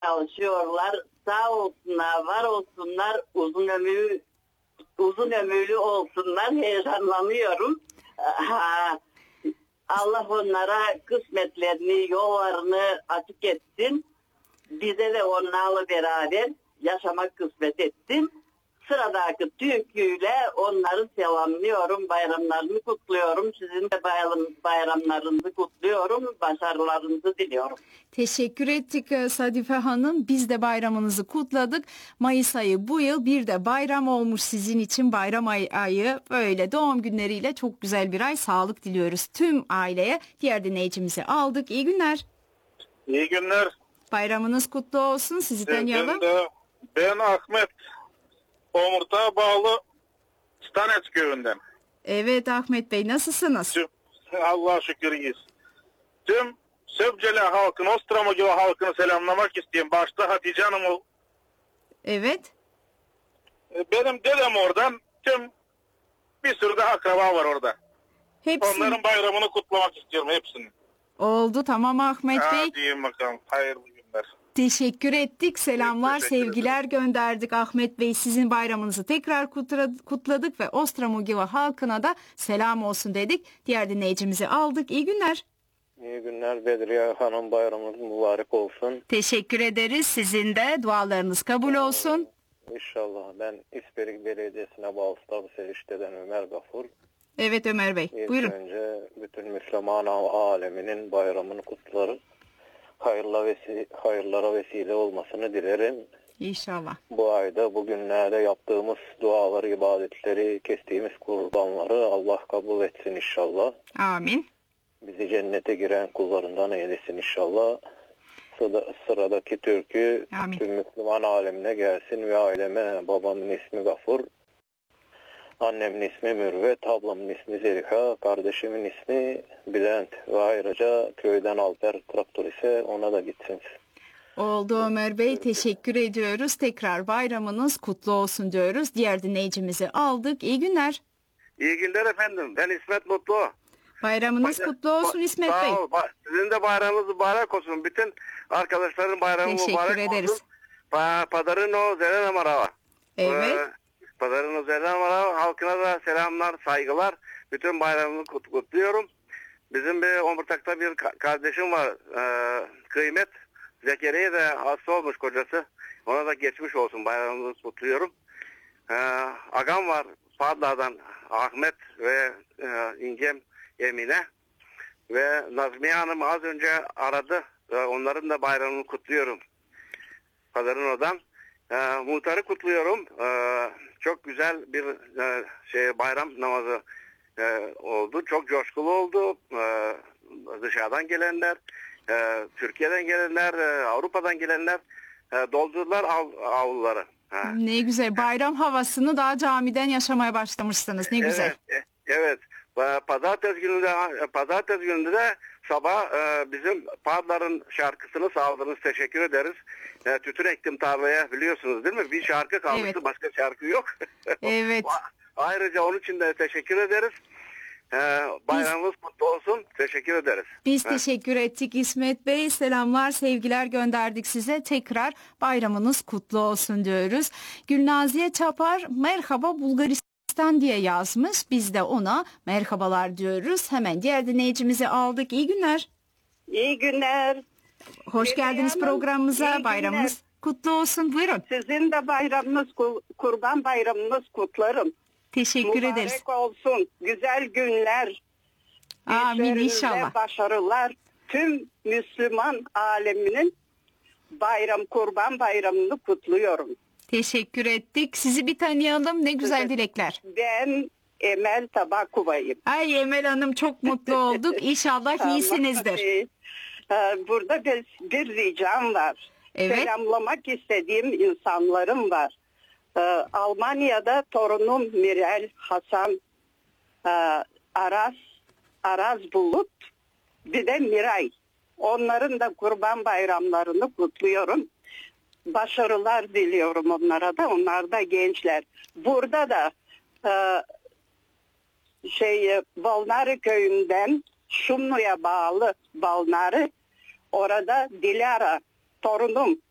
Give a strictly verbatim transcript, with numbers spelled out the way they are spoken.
çalışıyorlar. Sağ olsunlar, var olsunlar, uzun ömürlü, uzun ömürlü olsunlar. Heyecanlanıyorum. Ha, Allah onlara kısmetlerini, yollarını açık etsin. Bize de onlarla beraber yaşamak kısmet etsin. Sıradaki türküyle onları selamlıyorum, bayramlarını kutluyorum. Sizin de bayram, bayramlarınızı kutluyorum, başarılarınızı diliyorum. Teşekkür ettik Sadife Hanım. Biz de bayramınızı kutladık. Mayıs ayı bu yıl bir de bayram olmuş sizin için, bayram ay ayı. Böyle doğum günleriyle çok güzel bir ay, sağlık diliyoruz tüm aileye. Diğer dinleyicimizi aldık. İyi günler. İyi günler. Bayramınız kutlu olsun. Sizi tanıyalım. Ben, ben Ahmet. Omurtağa bağlı Stanets köyünden. Evet Ahmet Bey, nasılsınız? Allah'a şükür iyiyiz. Tüm Söbceli halkını, Ostramogiva halkını selamlamak istiyorum. Başta Hatice Hanım. Evet. Benim dedem oradan, tüm bir sürü de akraba var orada. Hepsini... Onların bayramını kutlamak istiyorum hepsini. Oldu, tamam Ahmet ha, Bey. Diyeyim bakalım. Hayırlı günler. Teşekkür ettik. Selamlar, teşekkür sevgiler gönderdik Ahmet Bey. Sizin bayramınızı tekrar kutladık ve Ostramogiva halkına da selam olsun dedik. Diğer dinleyicimizi aldık. İyi günler. İyi günler Bedriye Hanım, bayramınız mübarek olsun. Teşekkür ederiz. Sizin de dualarınız kabul olsun. İnşallah. Ben İsperik Belediyesi'ne bağlı Serişte'den Ömer Gafur. Evet Ömer Bey, İlk buyurun. önce bütün Müslüman aleminin bayramını kutlarız. Hayırla vesi hayırlara vesile olmasını dilerim. İnşallah. Bu ayda, bugünlerde yaptığımız duaları, ibadetleri, kestiğimiz kurbanları Allah kabul etsin inşallah. Amin. Bizi cennete giren kullarından eylesin inşallah. Sıra, sıradaki türkü Amin. Tüm Müslüman alemine gelsin ve aileme. Babamın ismi Gafur, annemin ismi Mürvet, ablamın ismi Zeliha, kardeşimin ismi Bülent ve ayrıca köyden Alper Traktör ise ona da gitsin. Oldu Ömer Bey, teşekkür ediyoruz. Tekrar bayramınız kutlu olsun diyoruz. Diğer dinleyicimizi aldık. İyi günler. İyi günler efendim. Ben İsmet Mutlu. Bayramınız Bay- kutlu olsun ba- İsmet Bey. Ol. Sizin de bayramınız mübarek olsun. Bütün arkadaşların bayramı teşekkür mübarek ederiz. olsun. Pa- Padarın o zelen marava. Evet. Ee, Padarın o zelen marava halkına da selamlar, saygılar. Bütün bayramını kut- kutluyorum. Bizim bir Omurtak'ta bir ka- kardeşim var. Ee, Kıymet. Zekeriya da hasta olmuş kocası. Ona da geçmiş olsun, bayramını kutluyorum. Ee, Agam var Padla'dan, Ahmet ve e, İngem Emine ve Nazmiye Hanım az önce aradı. Ee, onların da bayramını kutluyorum. Kadarın odan. Ee, muhtarı kutluyorum. Ee, çok güzel bir e, şey bayram namazı e, oldu. Çok coşkulu oldu. Ee, dışarıdan gelenler, e, Türkiye'den gelenler, e, Avrupa'dan gelenler e, doldurdular av, avluları. Ha. Ne güzel. Bayram havasını daha camiden yaşamaya başlamışsınız. Ne güzel. Evet. Evet. Pazartesi günü de pazartesi günü de sabah e, bizim Padların şarkısını sağladınız. Teşekkür ederiz. E, tütün ektim tarlaya, biliyorsunuz değil mi? Bir şarkı kalmıştı. Evet. Başka şarkı yok. Evet. Ayrıca onun için de teşekkür ederiz. E, bayramınız biz, kutlu olsun. Teşekkür ederiz. Biz ha. teşekkür ettik İsmet Bey. Selamlar, sevgiler gönderdik size. Tekrar bayramınız kutlu olsun diyoruz. Gülnaziye Çapar, merhaba Bulgaristan diye yazmış. Biz de ona merhabalar diyoruz. Hemen diğer dinleyicimizi aldık. İyi günler. İyi günler. Hoş Benim geldiniz yanım, programımıza. Bayramınız günler. Kutlu olsun. Buyurun. Sizin de bayramınız, kurban bayramınız kutlarım. Teşekkür Mübarek ederiz. Mübarek olsun. Güzel günler. Amin inşallah. Başarılar. Tüm Müslüman aleminin bayram, kurban bayramını kutluyorum. Teşekkür ettik. Sizi bir tanıyalım. Ne güzel dilekler. Ben Emel Tabakuva'yım. Ay Emel Hanım, çok mutlu olduk. İnşallah iyisinizdir. Burada bir, bir ricam var. Evet. Selamlamak istediğim insanlarım var. Almanya'da torunum Mirel Hasan, Aras, Aras Bulut, bir de Miray. Onların da kurban bayramlarını kutluyorum. Başarılar diliyorum onlara da. Onlar da gençler. Burada da e, şey Balnarı köyünden Şumlu'ya bağlı Balnarı, orada Dilara torunum